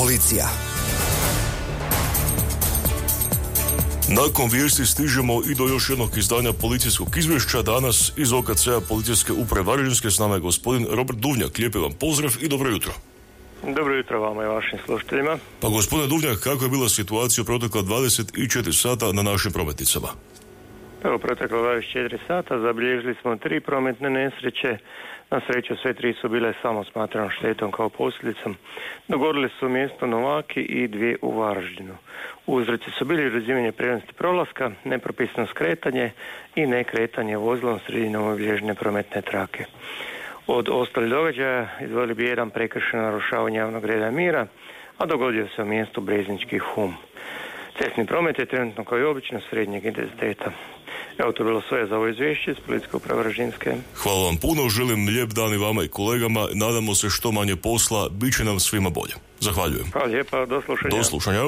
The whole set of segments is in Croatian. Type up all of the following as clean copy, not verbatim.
Policija. Nakon vijesti stižemo i do još jednog izdanja policijskog izvješća. Danas iz OKC-a Policijske uprave Varaždinske s nama je gospodin Robert Duvnjak. Lijepi vam pozdrav i dobro jutro. Dobro jutro vama i vašim slušateljima. Pa gospodine Duvnjak, kako je bila situacija protekla 24 sata na našim prometnicama? Evo, proteklo 24 sata zabilježili smo 3 prometne nesreće. Na sreću sve 3 su bile samo smatrano štetom kao posljedicom. Dogodile su u mjestu Novaki i 2 u Varaždinu. Uzroci su bili razimanje prednosti prolaska, nepropisno skretanje i nekretanje vozilom sredinom obilježene prometne trake. Od ostalih događaja izdvojili bi jedan prekršaj narušavanja javnog reda i mira, a dogodio se u mjestu Breznički Hum. Cestni promet je trenutno kao i obično srednjeg intenziteta. Evo, to je bilo sve za ovo izvješće iz Policijske uprave Varaždinske. Hvala vam puno, želim lijep dan i vama i kolegama. Nadamo se što manje posla, bit će nam svima bolje. Zahvaljujem. Hvala lijepa, do slušanja. Do slušanja.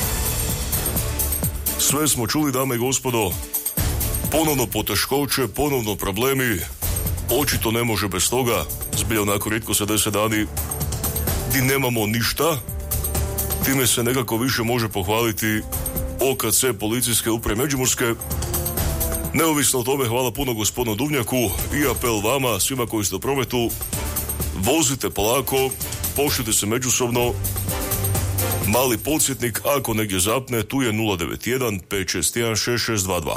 Sve smo čuli, dame i gospodo. Ponovno poteškoće, ponovno problemi. Očito ne može bez toga. Zbilja onako rijetko se 10 dani di nemamo ništa. Time se nekako više može pohvaliti OKC Policijske uprave Međimurske. Neovisno o tome, hvala puno gospodinu Duvnjaku i apel vama, svima koji ste u prometu. Vozite polako, poštujte se međusobno. Mali podsjetnik, ako negdje zapne, tu je 091 561 6622.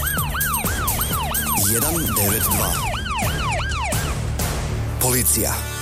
192. Policija.